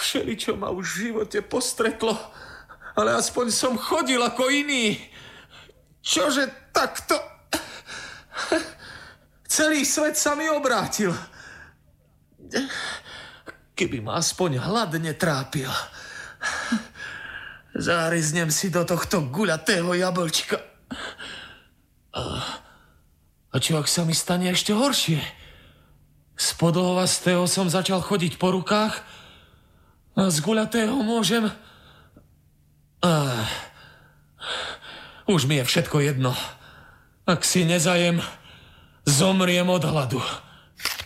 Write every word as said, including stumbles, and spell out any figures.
Všeličo ma už v živote postretlo, ale aspoň som chodil ako iný. Čože takto? Celý svet sa mi obrátil. Keby ma aspoň hlad netrápil. Záriznem si do tohto guľatého jablčka. A, a čo, ak sa mi stane ešte horšie? Z podolvastého som začal chodiť po rukách a z guľatého môžem... A, už mi je všetko jedno. Ak si nezajem, zomriem od hladu.